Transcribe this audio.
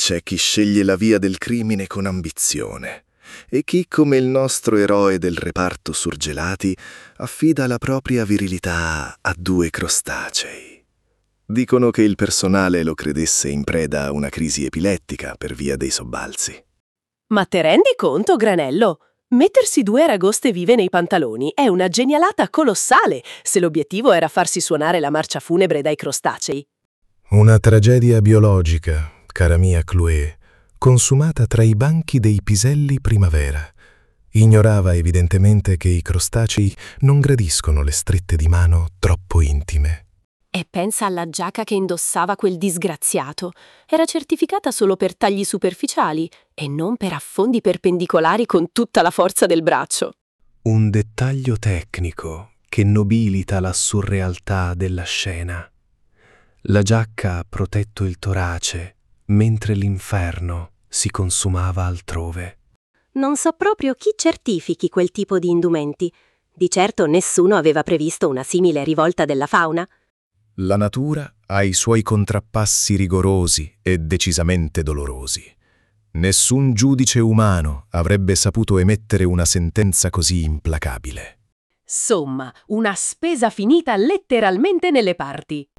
C'è chi sceglie la via del crimine con ambizione e chi, come il nostro eroe del reparto surgelati, affida la propria virilità a due crostacei. Dicono che il personale lo credesse in preda a una crisi epilettica per via dei sobbalzi. Ma te rendi conto, Granello? Mettersi 2 aragoste vive nei pantaloni è una genialata colossale se l'obiettivo era farsi suonare la marcia funebre dai crostacei. Una tragedia biologica, cara mia Chloé, consumata tra i banchi dei piselli primavera. Ignorava evidentemente che i crostacei non gradiscono le strette di mano troppo intime. E pensa alla giacca che indossava quel disgraziato. Era certificata solo per tagli superficiali e non per affondi perpendicolari con tutta la forza del braccio. Un dettaglio tecnico che nobilita la surrealtà della scena. La giacca ha protetto il torace, mentre l'inferno si consumava altrove. Non so proprio chi certifichi quel tipo di indumenti. Di certo nessuno aveva previsto una simile rivolta della fauna. La natura ha i suoi contrappassi rigorosi e decisamente dolorosi. Nessun giudice umano avrebbe saputo emettere una sentenza così implacabile. Insomma, una spesa finita letteralmente nelle parti.